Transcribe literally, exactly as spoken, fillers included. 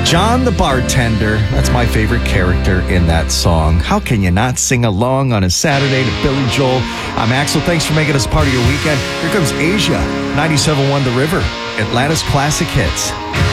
John the Bartender. That's my favorite character in that song. How can you not sing along on a Saturday to Billy Joel? I'm Axel. Thanks for making us part of your weekend. Here comes Asia, ninety-seven point one The River, Atlanta's classic hits.